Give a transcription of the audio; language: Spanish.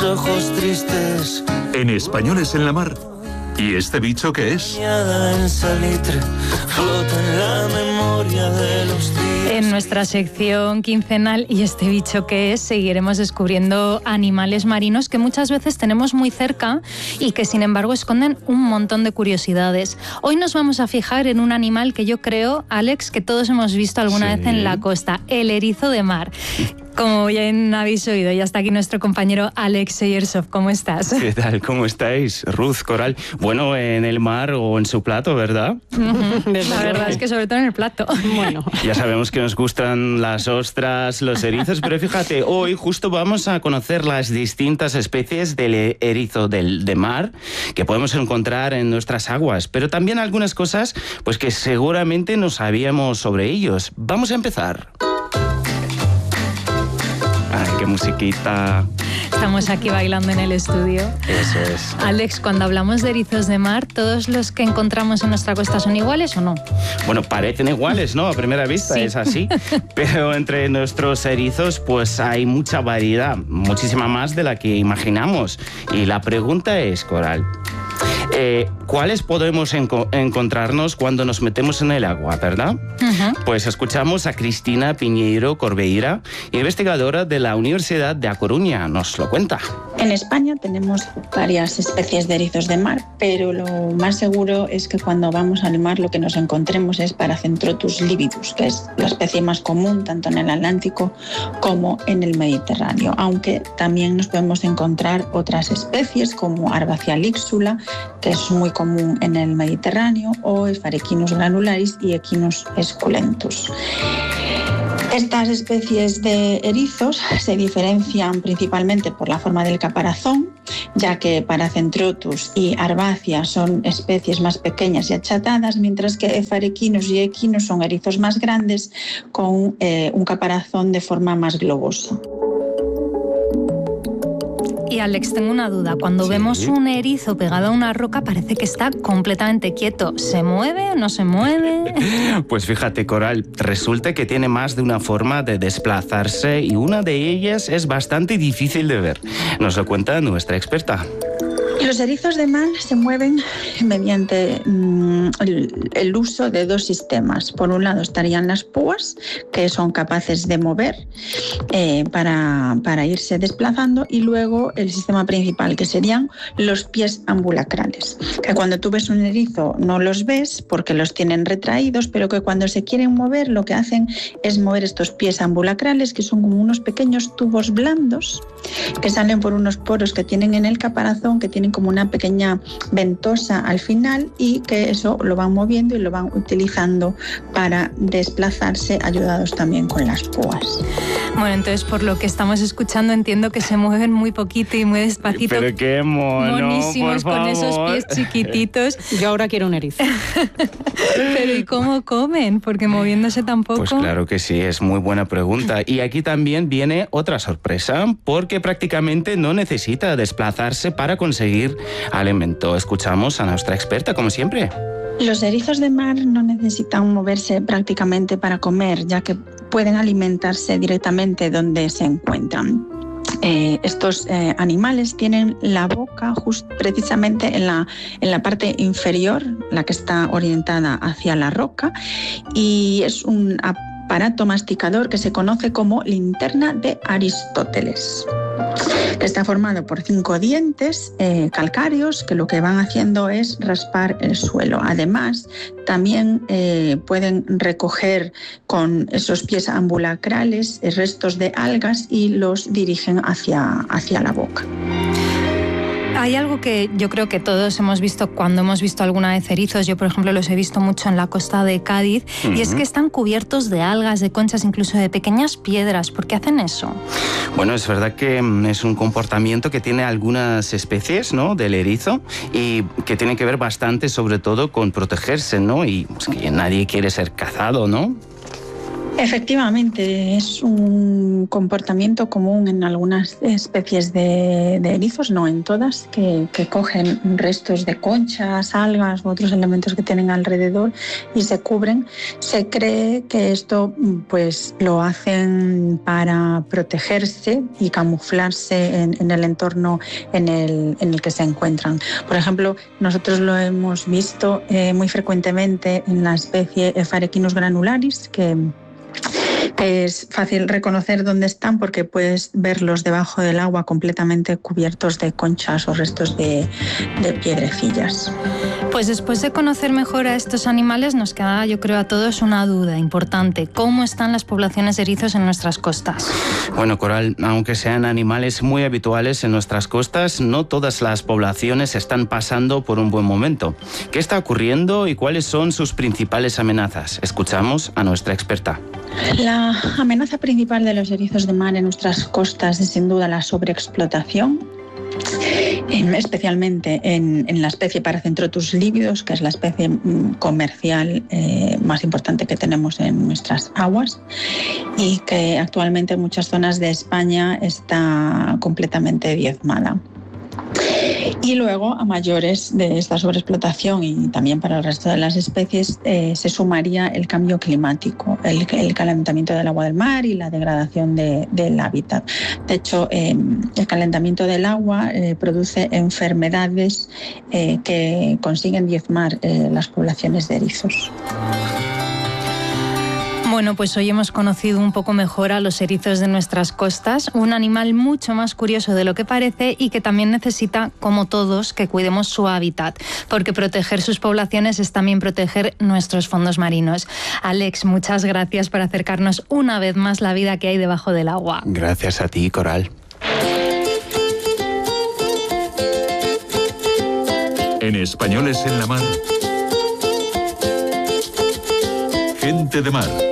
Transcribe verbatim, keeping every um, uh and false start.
ojos tristes. En Españoles en la Mar. ¿Y este bicho qué es? En salitre, flota en la memoria de los días. En nuestra sección quincenal ¿Y este bicho qué es?, seguiremos descubriendo animales marinos que muchas veces tenemos muy cerca y que sin embargo esconden un montón de curiosidades. Hoy nos vamos a fijar en un animal que yo creo, Alex, que todos hemos visto alguna Sí. vez en la costa, el erizo de mar. Como ya habéis oído, ya está aquí nuestro compañero Alex Seyersov. ¿Cómo estás? ¿Qué tal? ¿Cómo estáis? Ruth, Coral. Bueno, en el mar o en su plato, ¿verdad? Uh-huh. La verdad es que sobre todo en el plato. Bueno. Ya sabemos que nos gustan las ostras, los erizos, pero fíjate, hoy justo vamos a conocer las distintas especies del erizo del, de mar que podemos encontrar en nuestras aguas, pero también algunas cosas pues que seguramente no sabíamos sobre ellos. Vamos a empezar. Ay, qué musiquita. Estamos aquí bailando en el estudio. Eso es. Alex, cuando hablamos de erizos de mar, ¿todos los que encontramos en nuestra costa son iguales o no? Bueno, parecen iguales, ¿no? A primera vista Sí. es así. Pero entre nuestros erizos, pues hay mucha variedad, muchísima más de la que imaginamos. Y la pregunta es, Coral, eh, ¿cuáles podemos enco- encontrarnos cuando nos metemos en el agua, verdad? Uh-huh. Pues escuchamos a Cristina Piñeiro Corbeira, investigadora de la Universidad de A Coruña. Nos lo cuenta. En España tenemos varias especies de erizos de mar, pero lo más seguro es que cuando vamos al mar lo que nos encontremos es Paracentrotus lividus, que es la especie más común tanto en el Atlántico como en el Mediterráneo, aunque también nos podemos encontrar otras especies como Arbacia lixula, que es muy común en el Mediterráneo, o Spharechinus granularis y Echinus esculentus. Estas especies de erizos se diferencian principalmente por la forma del caparazón, ya que Paracentrotus y Arbacia son especies más pequeñas y achatadas, mientras que Spharechinus y Echinus son erizos más grandes con eh, un caparazón de forma más globosa. Y Alex, tengo una duda. Cuando Sí. vemos un erizo pegado a una roca, parece que está completamente quieto. ¿Se mueve o no se mueve? Pues fíjate, Coral, resulta que tiene más de una forma de desplazarse y una de ellas es bastante difícil de ver. Nos lo cuenta nuestra experta. Los erizos de mar se mueven mediante mm, el, el uso de dos sistemas. Por un lado estarían las púas, que son capaces de mover eh, para, para irse desplazando, y luego el sistema principal, que serían los pies ambulacrales, que cuando tú ves un erizo no los ves porque los tienen retraídos, pero que cuando se quieren mover lo que hacen es mover estos pies ambulacrales, que son como unos pequeños tubos blandos que salen por unos poros que tienen en el caparazón, que tienen como una pequeña ventosa al final, y que eso lo van moviendo y lo van utilizando para desplazarse, ayudados también con las púas. Bueno, entonces por lo que estamos escuchando entiendo que se mueven muy poquito y muy despacito. Pero qué mono, Monísimos por con esos favor. pies chiquititos. Yo ahora quiero un erizo. Pero ¿y cómo comen? Porque moviéndose tampoco... Pues claro que sí, es muy buena pregunta. Y aquí también viene otra sorpresa, porque prácticamente no necesita desplazarse para conseguir alimento. Escuchamos a nuestra experta, como siempre. Los erizos de mar no necesitan moverse prácticamente para comer, ya que pueden alimentarse directamente donde se encuentran. Eh, estos eh, animales tienen la boca just, precisamente en la, en la parte inferior, la que está orientada hacia la roca, y es un aparato masticador que se conoce como linterna de Aristóteles. Está formado por cinco dientes eh, calcáreos que lo que van haciendo es raspar el suelo. Además, también eh, pueden recoger con esos pies ambulacrales eh, restos de algas y los dirigen hacia, hacia la boca. Hay algo que yo creo que todos hemos visto cuando hemos visto alguna vez erizos. Yo, por ejemplo, los he visto mucho en la costa de Cádiz. Uh-huh. Y es que están cubiertos de algas, de conchas, incluso de pequeñas piedras. ¿Por qué hacen eso? Bueno, es verdad que es un comportamiento que tiene algunas especies, ¿no?, del erizo, y que tiene que ver bastante, sobre todo, con protegerse, ¿no? Y pues, que nadie quiere ser cazado, ¿no? Efectivamente, es un comportamiento común en algunas especies de, de erizos, no en todas, que, que cogen restos de conchas, algas u otros elementos que tienen alrededor y se cubren. Se cree que esto pues, lo hacen para protegerse y camuflarse en, en el entorno en el, en el que se encuentran. Por ejemplo, nosotros lo hemos visto eh, muy frecuentemente en la especie Pharechinus granularis, que que es fácil reconocer dónde están porque puedes verlos debajo del agua completamente cubiertos de conchas o restos de, de piedrecillas. Pues después de conocer mejor a estos animales nos queda, yo creo, a todos una duda importante. ¿Cómo están las poblaciones de erizos en nuestras costas? Bueno, Coral, aunque sean animales muy habituales en nuestras costas, no todas las poblaciones están pasando por un buen momento. ¿Qué está ocurriendo y cuáles son sus principales amenazas? Escuchamos a nuestra experta. La amenaza principal de los erizos de mar en nuestras costas es sin duda la sobreexplotación, especialmente en, en la especie Paracentrotus lividus, que es la especie comercial eh, más importante que tenemos en nuestras aguas y que actualmente en muchas zonas de España está completamente diezmada. Y luego, a mayores de esta sobreexplotación y también para el resto de las especies, eh, se sumaría el cambio climático, el, el calentamiento del agua del mar y la degradación de, del hábitat. De hecho, eh, el calentamiento del agua eh, produce enfermedades eh, que consiguen diezmar eh, las poblaciones de erizos. Bueno, pues hoy hemos conocido un poco mejor a los erizos de nuestras costas, un animal mucho más curioso de lo que parece y que también necesita, como todos, que cuidemos su hábitat, porque proteger sus poblaciones es también proteger nuestros fondos marinos. Alex, muchas gracias por acercarnos una vez más la vida que hay debajo del agua. Gracias a ti, Coral. En Españoles en la Mar, Gente de Mar.